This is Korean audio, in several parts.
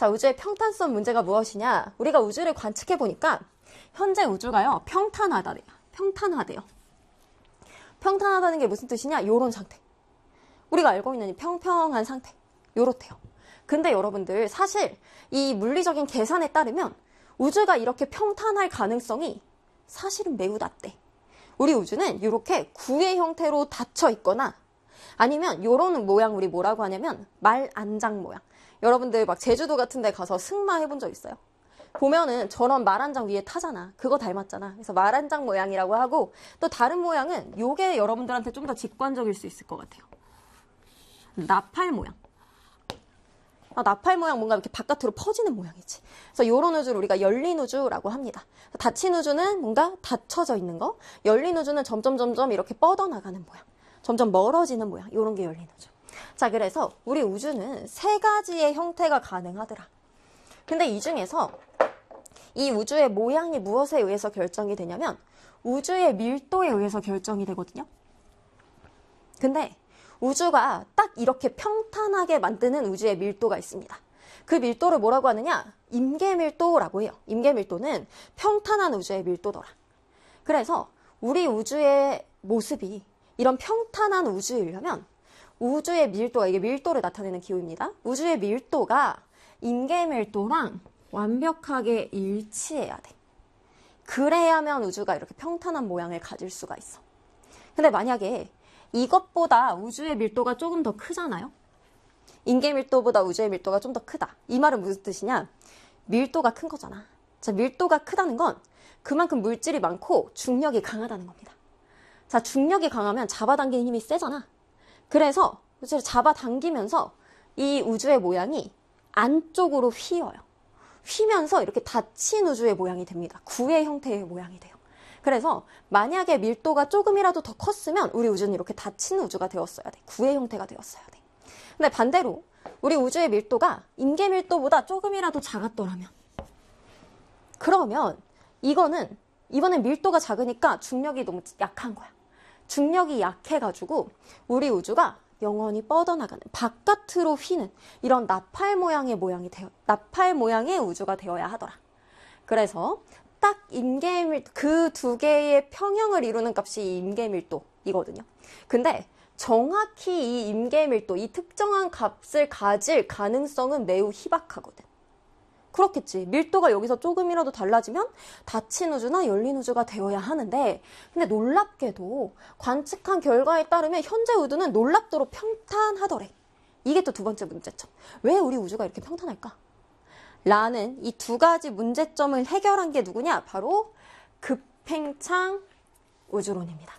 자, 우주의 평탄성 문제가 무엇이냐? 우리가 우주를 관측해 보니까 현재 우주가요, 평탄하다래요. 평탄하대요. 평탄하다는 게 무슨 뜻이냐? 요런 상태. 우리가 알고 있는 이 평평한 상태. 요렇대요. 근데 여러분들, 사실 이 물리적인 계산에 따르면 우주가 이렇게 평탄할 가능성이 사실은 매우 낮대. 우리 우주는 이렇게 구의 형태로 닫혀 있거나 아니면 요런 모양 우리 뭐라고 하냐면 말안장 모양. 여러분들 막 제주도 같은 데 가서 승마 해본 적 있어요? 보면은 저런 말안장 위에 타잖아. 그거 닮았잖아. 그래서 말안장 모양이라고 하고, 또 다른 모양은 요게 여러분들한테 좀 더 직관적일 수 있을 것 같아요. 나팔 모양. 나팔 모양 뭔가 이렇게 바깥으로 퍼지는 모양이지. 그래서 요런 우주를 우리가 열린 우주라고 합니다. 닫힌 우주는 뭔가 닫혀져 있는 거, 열린 우주는 점점 이렇게 뻗어나가는 모양, 점점 멀어지는 모양, 요런 게 열린 우주. 자, 그래서 우리 우주는 세 가지의 형태가 가능하더라. 근데 이 중에서 이 우주의 모양이 무엇에 의해서 결정이 되냐면 우주의 밀도에 의해서 결정이 되거든요. 근데 우주가 딱 이렇게 평탄하게 만드는 우주의 밀도가 있습니다. 그 밀도를 뭐라고 하느냐? 임계밀도라고 해요. 임계밀도는 평탄한 우주의 밀도더라. 그래서 우리 우주의 모습이 이런 평탄한 우주이려면 우주의 밀도가, 이게 밀도를 나타내는 기호입니다. 우주의 밀도가 임계밀도랑 완벽하게 일치해야 돼. 그래야만 우주가 이렇게 평탄한 모양을 가질 수가 있어. 근데 만약에 이것보다 우주의 밀도가 조금 더 크잖아요? 임계밀도보다 우주의 밀도가 좀 더 크다. 이 말은 무슨 뜻이냐? 밀도가 큰 거잖아. 자, 밀도가 크다는 건 그만큼 물질이 많고 중력이 강하다는 겁니다. 자, 중력이 강하면 잡아당기는 힘이 세잖아. 그래서 우주를 잡아당기면서 이 우주의 모양이 안쪽으로 휘어요. 휘면서 이렇게 닫힌 우주의 모양이 됩니다. 구의 형태의 모양이 돼요. 그래서 만약에 밀도가 조금이라도 더 컸으면 우리 우주는 이렇게 닫힌 우주가 되었어야 돼. 구의 형태가 되었어야 돼. 근데 반대로 우리 우주의 밀도가 임계밀도보다 조금이라도 작았더라면, 그러면 이번엔 밀도가 작으니까 중력이 너무 약한 거야. 중력이 약해가지고 우리 우주가 영원히 뻗어나가는, 바깥으로 휘는 이런 나팔 모양의 우주가 되어야 하더라. 그래서 딱 그 두 개의 평형을 이루는 값이 이 임계밀도이거든요. 근데 정확히 이 임계밀도, 이 특정한 값을 가질 가능성은 매우 희박하거든. 그렇겠지. 밀도가 여기서 조금이라도 달라지면 닫힌 우주나 열린 우주가 되어야 하는데, 근데 놀랍게도 관측한 결과에 따르면 현재 우주는 놀랍도록 평탄하더래. 이게 또 두 번째 문제점. 왜 우리 우주가 이렇게 평탄할까? 라는 이 두 가지 문제점을 해결한 게 누구냐? 바로 급팽창 우주론입니다.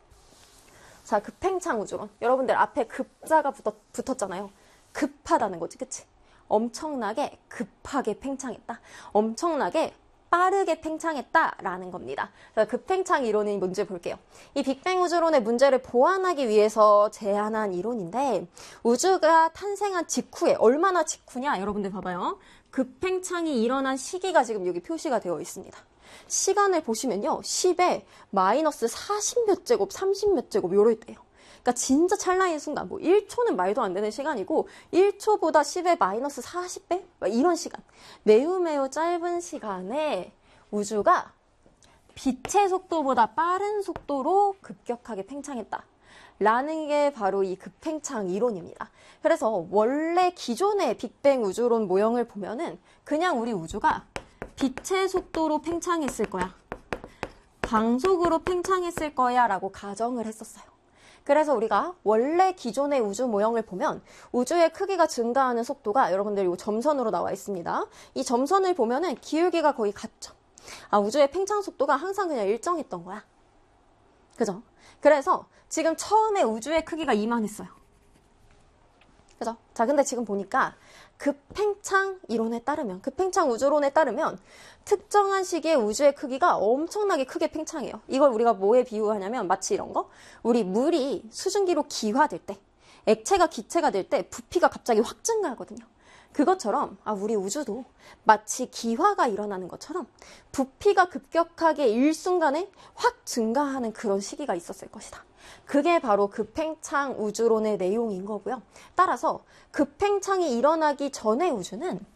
자, 급팽창 우주론. 여러분들 앞에 급자가 붙었잖아요. 급하다는 거지, 그치? 엄청나게 급하게 팽창했다. 엄청나게 빠르게 팽창했다라는 겁니다. 급팽창 이론의 문제 볼게요. 이 빅뱅 우주론의 문제를 보완하기 위해서 제안한 이론인데, 우주가 탄생한 직후에, 얼마나 직후냐? 여러분들 봐봐요. 급팽창이 일어난 시기가 지금 여기 표시가 되어 있습니다. 시간을 보시면요, 10에 마이너스 40 몇 제곱, 30 몇 제곱 요럴 때요. 그러니까 진짜 찰나인 순간, 뭐 1초는 말도 안 되는 시간이고 1초보다 10의 마이너스 40배? 이런 시간. 매우 짧은 시간에 우주가 빛의 속도보다 빠른 속도로 급격하게 팽창했다. 라는 게 바로 이 급팽창 이론입니다. 그래서 원래 기존의 빅뱅 우주론 모형을 보면은 그냥 우리 우주가 빛의 속도로 팽창했을 거야. 광속으로 팽창했을 거야 라고 가정을 했었어요. 그래서 우리가 원래 기존의 우주 모형을 보면 우주의 크기가 증가하는 속도가 여러분들 이 점선으로 나와 있습니다. 이 점선을 보면은 기울기가 거의 같죠. 우주의 팽창 속도가 항상 그냥 일정했던 거야. 그죠? 그래서 지금 처음에 우주의 크기가 이만했어요. 그죠? 자, 근데 지금 보니까 급팽창 이론에 따르면, 급팽창 우주론에 따르면 특정한 시기에 우주의 크기가 엄청나게 크게 팽창해요. 이걸 우리가 뭐에 비유하냐면 마치 이런 거. 우리 물이 수증기로 기화될 때, 액체가 기체가 될 때 부피가 갑자기 확 증가하거든요. 그것처럼 우리 우주도 마치 기화가 일어나는 것처럼 부피가 급격하게 일순간에 확 증가하는 그런 시기가 있었을 것이다. 그게 바로 급팽창 우주론의 내용인 거고요. 따라서 급팽창이 일어나기 전의 우주는